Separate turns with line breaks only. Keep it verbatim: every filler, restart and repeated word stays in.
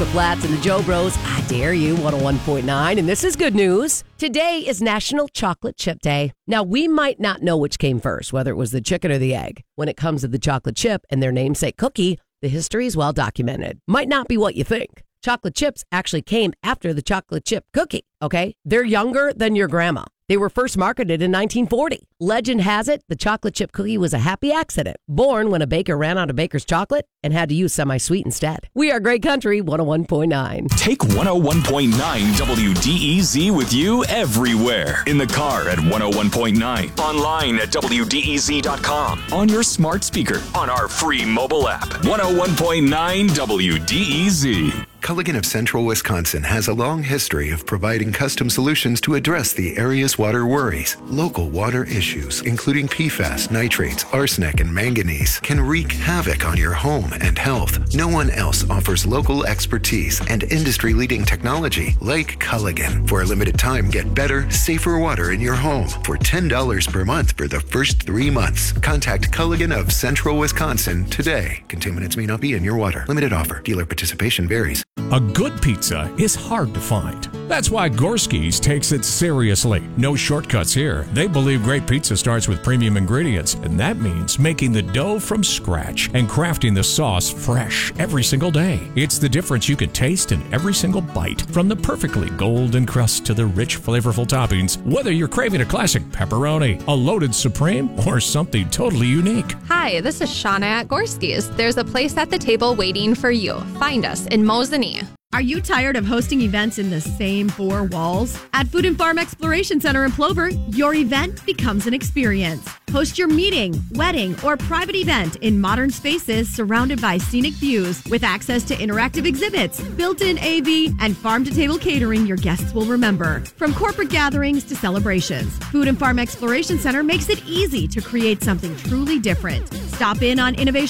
the Flats and the Joe Bros. I dare you, one oh one point nine. And this is good news. Today is National Chocolate Chip Day. Now, we might not know which came first, whether it was the chicken or the egg. When it comes to the chocolate chip and their namesake cookie, the history is well documented. Might not be what you think. Chocolate chips actually came after the chocolate chip cookie, okay? They're younger than your grandma. They were first marketed in nineteen forty. Legend has it, the chocolate chip cookie was a happy accident, born when a baker ran out of baker's chocolate and had to use semi-sweet instead. We are Great Country one oh one point nine.
Take one oh one point nine W D E Z with you everywhere. In the car at one oh one point nine. Online at W D E Z dot com. On your smart speaker. On our free mobile app. one oh one point nine W D E Z.
Culligan of Central Wisconsin has a long history of providing custom solutions to address the area's water worries. Local water issues, including P FAS, nitrates, arsenic, and manganese, can wreak havoc on your home and health. No one else offers local expertise and industry-leading technology like Culligan. For a limited time, get better, safer water in your home for ten dollars per month for the first three months. Contact Culligan of Central Wisconsin today. Contaminants may not be in your water. Limited offer. Dealer participation varies.
A good pizza is hard to find. That's why Gorski's takes it seriously. No shortcuts here. They believe great pizza starts with premium ingredients, and that means making the dough from scratch and crafting the sauce fresh every single day. It's the difference you can taste in every single bite, from the perfectly golden crust to the rich, flavorful toppings. Whether you're craving a classic pepperoni, a loaded supreme, or something totally unique.
Hi, this is Shauna at Gorski's. There's a place at the table waiting for you. Find us in Mosinee.
Are you tired of hosting events in the same four walls? At Food and Farm Exploration Center in Plover, your event becomes an experience. Host your meeting, wedding, or private event in modern spaces surrounded by scenic views with access to interactive exhibits, built-in A V, and farm-to-table catering your guests will remember. From corporate gatherings to celebrations, Food and Farm Exploration Center makes it easy to create something truly different. Stop in on Innovation